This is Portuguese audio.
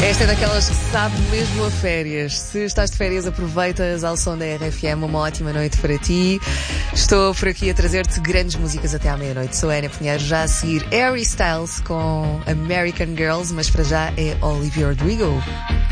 Esta é daquelas que sabe mesmo a férias. Se estás de férias, aproveitas ao som da RFM. Uma ótima noite para ti. Estou por aqui a trazer-te grandes músicas até à meia-noite. Sou Ana Pinheiro, já a seguir Harry Styles com American Girls, mas para já é Olivia Rodrigo.